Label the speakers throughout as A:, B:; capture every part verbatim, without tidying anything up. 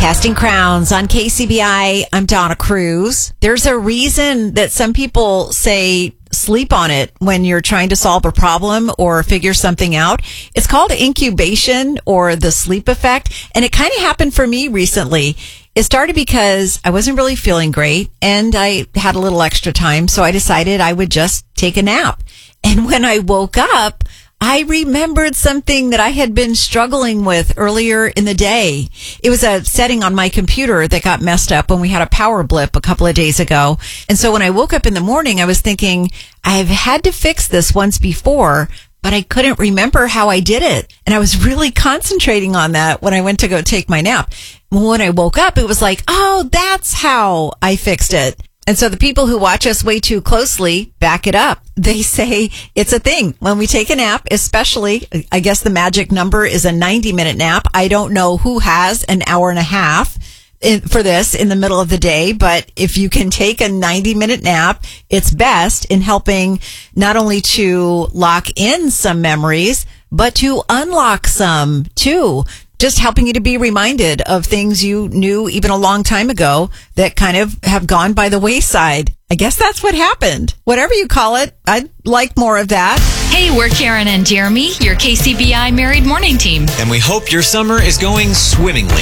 A: Casting Crowns on K C B I. I'm Donna Cruz. There's a reason that some people say sleep on it when you're trying to solve a problem or figure something out. It's called incubation or the sleep effect. And it kind of happened for me recently. It started because I wasn't really feeling great and I had a little extra time. So I decided I would just take a nap. And when I woke up, I remembered something that I had been struggling with earlier in the day. It was a setting on my computer that got messed up when we had a power blip a couple of days ago. And so when I woke up in the morning, I was thinking, I've had to fix this once before, but I couldn't remember how I did it. And I was really concentrating on that when I went to go take my nap. When I woke up, it was like, oh, that's how I fixed it. And so the people who watch us way too closely back it up. They say it's a thing when we take a nap, especially, I guess the magic number is a ninety minute nap. I don't know who has an hour and a half in, for this in the middle of the day, but if you can take a ninety minute nap, it's best in helping not only to lock in some memories, but to unlock some too. Just helping you to be reminded of things you knew even a long time ago that kind of have gone by the wayside. I guess that's what happened. Whatever you call it, I'd like more of that.
B: Hey, we're Karen and Jeremy, your K C B I Married Morning Team.
C: And we hope your summer is going swimmingly.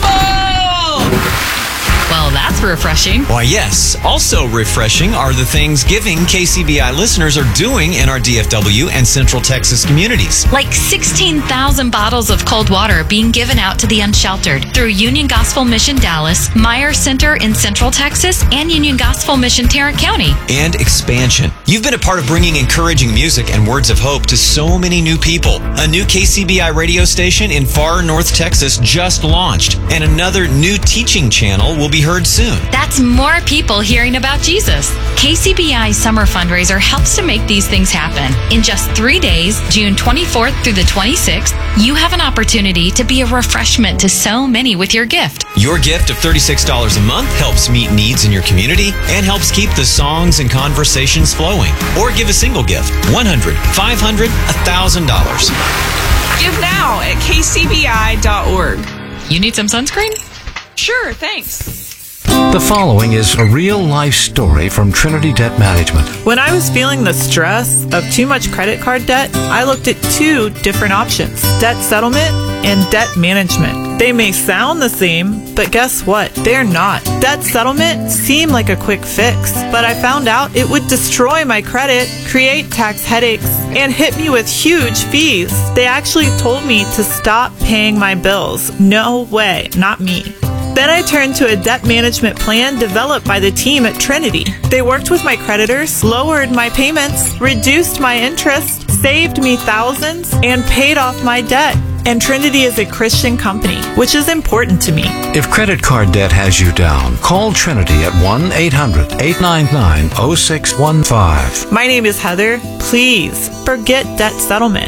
B: Cannonball! Well, that's refreshing.
C: Why, yes. Also refreshing are the things giving K C B I listeners are doing in our D F W and Central Texas communities.
B: Like sixteen thousand bottles of cold water being given out to the unsheltered through Union Gospel Mission Dallas, Meyer Center in Central Texas, and Union Gospel Mission Tarrant County.
C: And expansion. You've been a part of bringing encouraging music and words of hope to so many new people. A new K C B I radio station in far North Texas just launched, and another new teaching channel will be heard soon.
B: That's more people hearing about Jesus. K C B I Summer Fundraiser helps to make these things happen. In just three days, June twenty-fourth through the twenty-sixth, you have an opportunity to be a refreshment to so many with your gift.
C: Your gift of thirty-six dollars a month helps meet needs in your community and helps keep the songs and conversations flowing. Or give a single gift, one hundred dollars, five hundred dollars, one thousand dollars.
D: Give now at k c b i dot org.
B: You need some sunscreen?
D: Sure, thanks.
E: The following is a real-life story from Trinity Debt Management.
F: When I was feeling the stress of too much credit card debt, I looked at two different options: debt settlement and debt management. They may sound the same, but guess what? They're not. Debt settlement seemed like a quick fix, but I found out it would destroy my credit, create tax headaches, and hit me with huge fees. They actually told me to stop paying my bills. No way, not me. Then I turned to a debt management plan developed by the team at Trinity. They worked with my creditors, lowered my payments, reduced my interest, saved me thousands, and paid off my debt. And Trinity is a Christian company, which is important to me.
E: If credit card debt has you down, call Trinity at one eight hundred, eight nine nine, zero six one five.
F: My name is Heather. Please forget debt settlement.